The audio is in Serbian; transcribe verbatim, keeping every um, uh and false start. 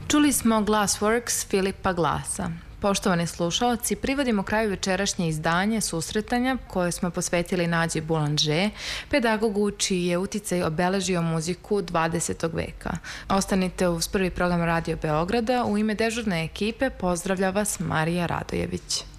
Čuli smo Glassworks Filipa Glassa. Poštovani slušaoci, privodimo kraju večerašnje izdanje susretanja koje smo posvetili Nađi Boulanger, pedagogu čiji je uticaj obeležio muziku dvadesetog veka. Ostanite uz prvi program Radio Beograda. U ime dežurne ekipe pozdravlja vas Marija Radojević.